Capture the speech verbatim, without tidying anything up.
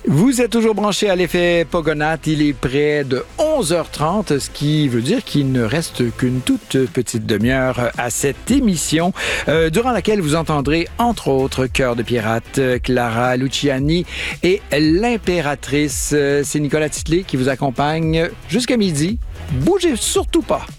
Vous êtes toujours branché à l'effet Pogonat. Il est près de onze heures trente, ce qui veut dire qu'il ne reste qu'une toute petite demi-heure à cette émission, euh, durant laquelle vous entendrez, entre autres, Cœur de pirate, Clara Luciani et l'Impératrice. C'est Nicolas Titley qui vous accompagne jusqu'à midi. Bougez surtout pas.